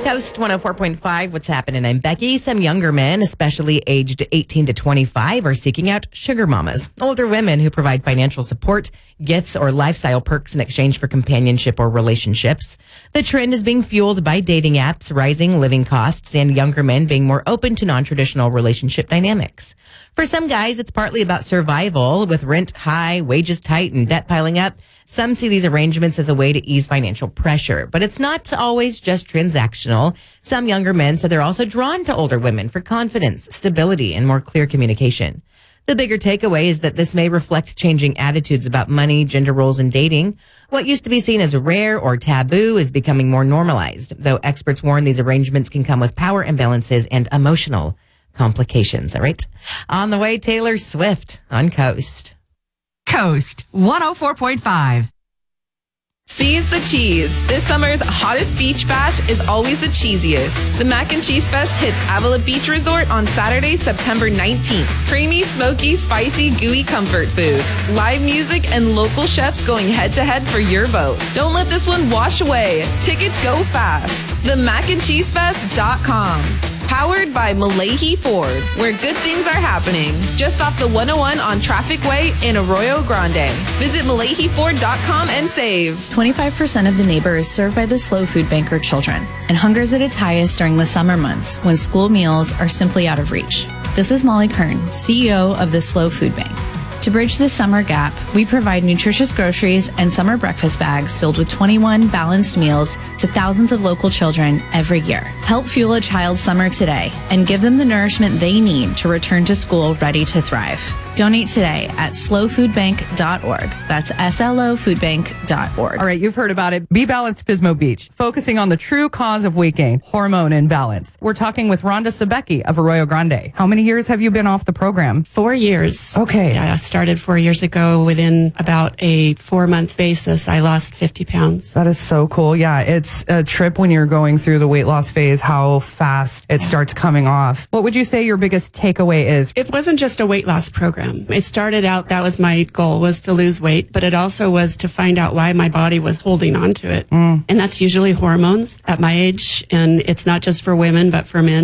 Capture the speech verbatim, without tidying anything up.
Coast one oh four point five, what's happening? I'm Becky. Some younger men, especially aged eighteen to twenty-five, are seeking out sugar mamas, older women who provide financial support, gifts, or lifestyle perks in exchange for companionship or relationships. The trend is being fueled by dating apps, rising living costs, and younger men being more open to non-traditional relationship dynamics. For some guys, it's partly about survival. With rent high, wages tight, and debt piling up, some see these arrangements as a way to ease financial pressure. But it's not always just transactional. Some younger men said they're also drawn to older women for confidence, stability, and more clear communication. The bigger takeaway is that this may reflect changing attitudes about money, gender roles, and dating. What used to be seen as rare or taboo is becoming more normalized, though experts warn these arrangements can come with power imbalances and emotional complications. All right. On the way, Taylor Swift on Coast. Coast one oh four point five. Seize the cheese. This summer's hottest beach bash is always the cheesiest. The Mac and Cheese Fest hits Avila Beach Resort on Saturday, September nineteenth. Creamy, smoky, spicy, gooey comfort food. Live music and local chefs going head to head for your vote. Don't let this one wash away. Tickets go fast. the mac and cheese fest dot com. Powered by Malahi Ford, where good things are happening. Just off the one oh one on Traffic Way in Arroyo Grande. Visit malahi ford dot com and save. twenty-five percent of the neighbor is served by the Slow Food Bank or children, and hunger's at its highest during the summer months when school meals are simply out of reach. This is Molly Kern, C E O of the Slow Food Bank. To bridge this summer gap, we provide nutritious groceries and summer breakfast bags filled with twenty-one balanced meals to thousands of local children every year. Help fuel a child's summer today and give them the nourishment they need to return to school ready to thrive. Donate today at slow food bank dot org. That's S L O food bank dot org. All right, you've heard about it. Be Balanced Pismo Beach, focusing on the true cause of weight gain, hormone imbalance. We're talking with Rhonda Sebecki of Arroyo Grande. How many years have you been off the program? Four years. Okay. I started four years ago. Within about a four-month basis, I lost fifty pounds. That is so cool. Yeah, it's a trip when you're going through the weight loss phase, how fast it starts coming off. What would you say your biggest takeaway is? It wasn't just a weight loss program. It started out, that was my goal, was to lose weight, but it also was to find out why my body was holding on to it. Mm. And that's usually hormones at my age, and it's not just for women, but for men.